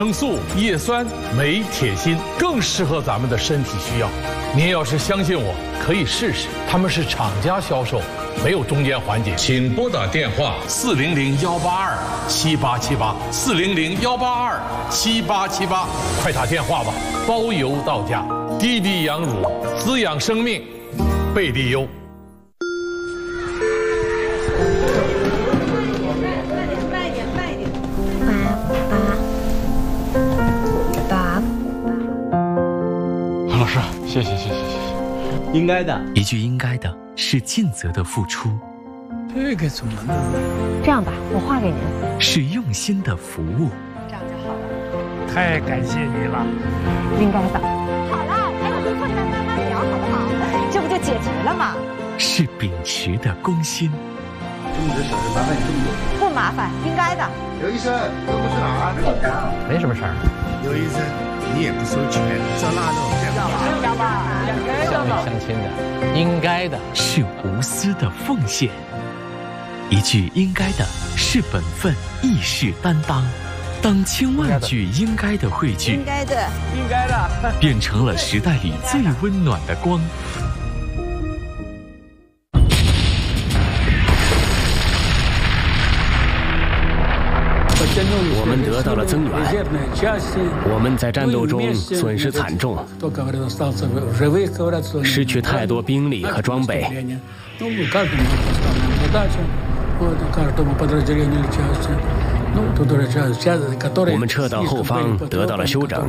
生素、叶酸、镁、铁、锌更适合咱们的身体需要。您要是相信我，可以试试。他们是厂家销售，没有中间环节。请拨打电话400-182-7878，400-182-7878，快打电话吧，包邮到家。滴滴羊乳，滋养生命，贝蒂优。 老师，谢谢。 应该的， 一句应该的是尽责的付出。 这个怎么弄？ 这样吧，我画给您。 是用心的服务。 这样就好了。 太感谢你了。 应该的。好了，还有最后一段慢慢聊，好不好？这不就解决了吗？ 是秉持的公心。 中午的小事麻烦你这么多。 不麻烦，应该的。 刘医生，都不是哪儿？ 没什么事儿。 刘医生，你也不收钱，照腊肉。 要吧， 乡里乡亲的，应该的。 是无私的奉献。一句应该的是本分，亦是担当。当千万句应该的汇聚， 应该的， 应该的， 变成了时代里最温暖的光。 我们得到了增援，我们在战斗中损失惨重，失去太多兵力和装备。我们撤到后方得到了休整，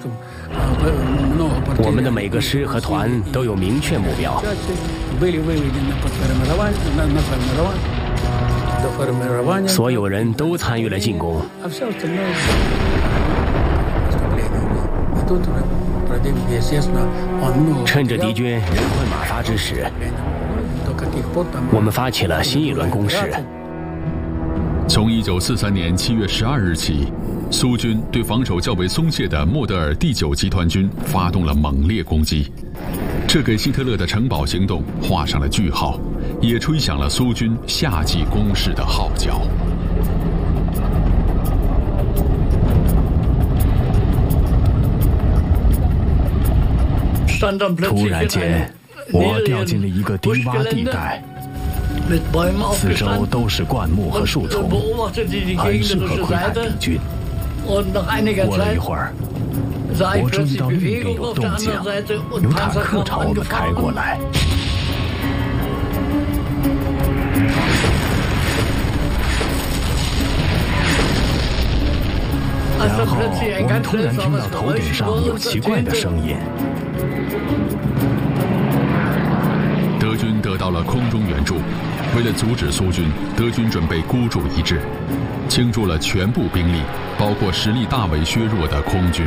我们的每个师和团都有明确目标。所有人都参与了进攻。趁着敌军人困马乏之时，我们发起了新一轮攻势。 从1943年7月12日起，苏军对防守较为松懈的莫德尔第9集团军发动了猛烈攻击，这给希特勒的城堡行动画上了句号，也吹响了苏军夏季攻势的号角。 突然间，我掉进了一个低洼地带，四周都是灌木和树丛，很适合窥探敌军。过了一会儿，我注意到另一边有动静，有坦克朝我们开过来。然后我们突然听到头顶上有奇怪的声音。 德军得到了空中援助，为了阻止苏军，德军准备孤注一掷，倾注了全部兵力，包括实力大为削弱的空军。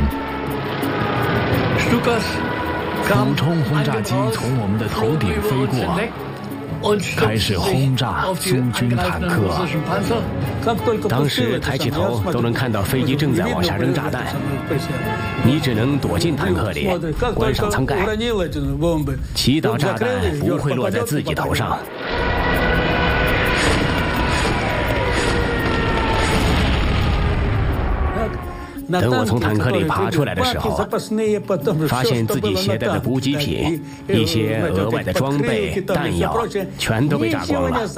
俯冲轰炸机从我们的头顶飞过，开始轰炸苏军坦克。 当时抬起头都能看到飞机正在往下扔炸弹，你只能躲进坦克里，关上舱盖，祈祷炸弹不会落在自己头上。等我从坦克里爬出来的时候，发现自己携带的补给品、一些额外的装备、弹药，全都被炸光了。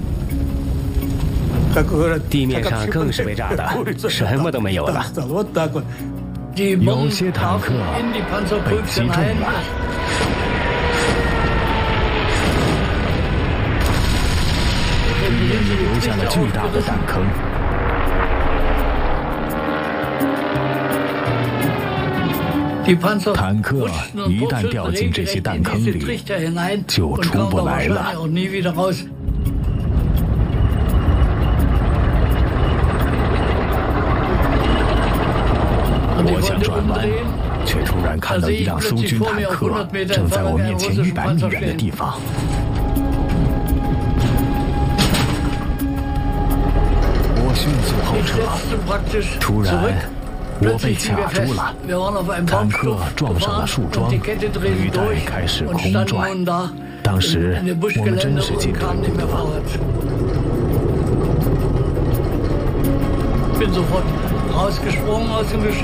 地面上更是被炸的，什么都没有了。 有些坦克被击中了。也留下了巨大的弹坑。坦克一旦掉进这些弹坑里，就出不来了。我想转弯，却突然看到一辆苏军坦克正在我面前100米远的地方。我迅速后撤，突然我被卡住了，坦克撞上了树桩，履带开始空转。当时我们真是进退不得。